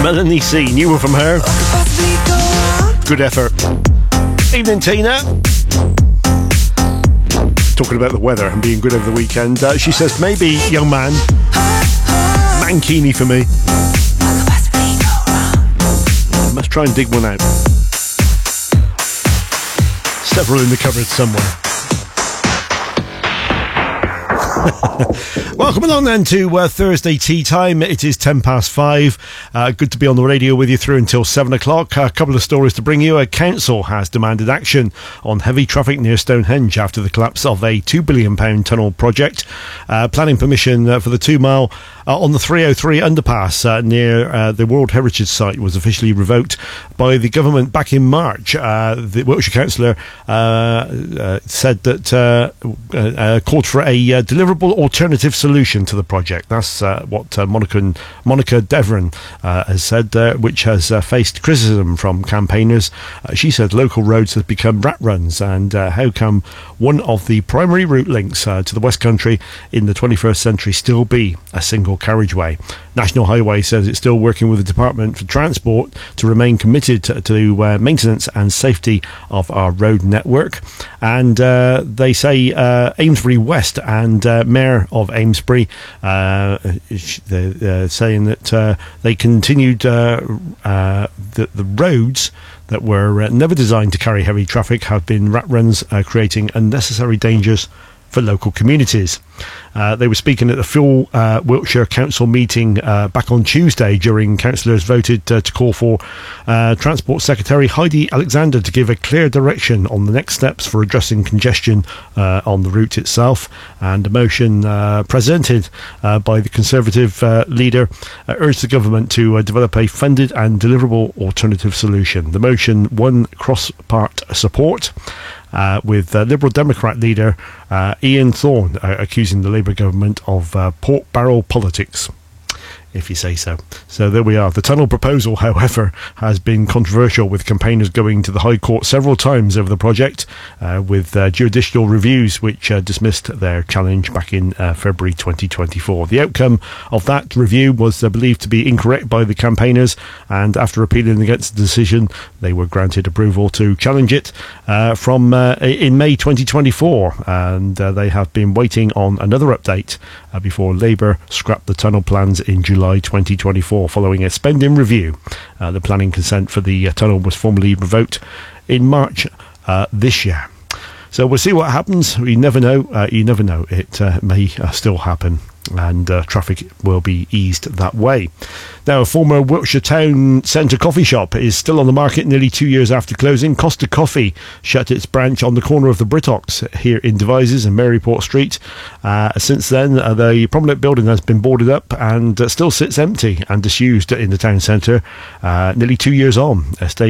Melanie C, newer from her. Good effort. Evening, Tina. Talking about the weather and being good over the weekend. She says, maybe, young man, mankini for me. I must try and dig one out. Several in the cupboard somewhere. Welcome along then to Thursday tea time. It is 5:10. Good to be on the radio with you through until 7 o'clock. A couple of stories to bring you. A council has demanded action on heavy traffic near Stonehenge after the collapse of a £2 billion tunnel project. Planning permission for the 2 mile on the 303 underpass near the World Heritage Site was officially revoked by the government back in March. The Wiltshire councillor said that called for a deliverable alternative solution to the project. That's what Monica Devon has said, which has faced criticism from campaigners. She said local roads have become rat runs, and how can one of the primary route links to the West Country in the 21st century still be a single carriageway? National Highway says it's still working with the Department for Transport to remain committed to maintenance and safety of our road network. And they say Amesbury West and Mayor of Amesbury saying that they continued the roads that were never designed to carry heavy traffic have been rat runs, creating unnecessary dangers for local communities. They were speaking at the full Wiltshire Council meeting back on Tuesday during councillors voted to call for Transport Secretary Heidi Alexander to give a clear direction on the next steps for addressing congestion on the route itself. And a motion presented by the Conservative leader urged the government to develop a funded and deliverable alternative solution. The motion won cross-part support, with Liberal Democrat leader Ian Thorne accusing the Labour government of pork barrel politics, if you say so. So there we are. The tunnel proposal, however, has been controversial, with campaigners going to the High Court several times over the project, with judicial reviews which dismissed their challenge back in February 2024. The outcome of that review was believed to be incorrect by the campaigners, and after appealing against the decision, they were granted approval to challenge it from in May 2024, and they have been waiting on another update before Labour scrapped the tunnel plans in July 2024 following a spending review. The planning consent for the tunnel was formally revoked in March this year. So we'll see what happens. You never know. You never know. It may still happen, and traffic will be eased that way. Now, a former Wiltshire Town Centre coffee shop is still on the market nearly 2 years after closing. Costa Coffee shut its branch on the corner of the Britox here in Devizes and Maryport Street. Since then, the prominent building has been boarded up and still sits empty and disused in the town centre. Nearly 2 years on, estate